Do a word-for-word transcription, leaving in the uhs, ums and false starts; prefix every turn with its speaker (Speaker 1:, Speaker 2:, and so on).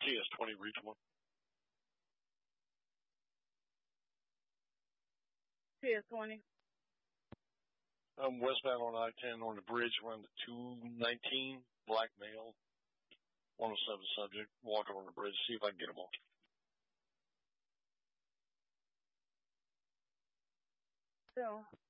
Speaker 1: T S twenty, reach one.
Speaker 2: T S twenty.
Speaker 1: I'm westbound on I ten on the bridge around the two nineteen, black male, one oh seven subject, walking on the bridge, see if I can get him on.
Speaker 2: So.